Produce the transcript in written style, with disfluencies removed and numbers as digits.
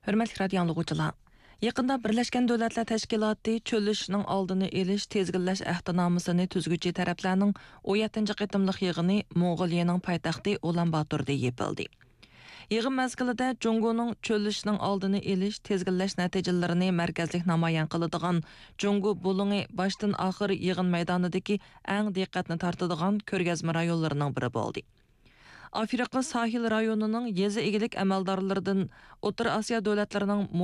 Hörmətli radio anlıqçılar. Yaqında Birləşmiş Dövlətlər Təşkilatı çölüşünün aldını eliş tezginləş əhdnamasını tüzgücü tərəflərinin 17-ci qitimliq yığını Moğoliyanın paytaxtı Ulan-Batorda yapıldı. Yığın məzgilində Cungo'nun çölüşünün aldını eliş tezginləş nəticələrini mərkəzlik namayan qılıdığan Cungo bulunğu başdan axır yığın meydanındakı ən diqqətni tartıdığan körgəzmə rayonlarının biri oldu. Afrika sahil rayonunun yezi egilik əməldarlarından Otur Asiya dövlətlərinin